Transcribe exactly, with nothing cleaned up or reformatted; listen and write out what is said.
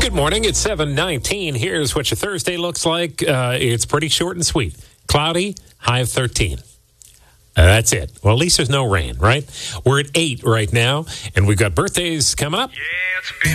Good morning. It's seven nineteen. Here's what your Thursday looks like. Uh, it's pretty short and sweet. Cloudy, high of thirteen. Uh, that's it. Well, at least there's no rain, right? We're at eight right now, and we've got birthdays coming up. Yeah, it's been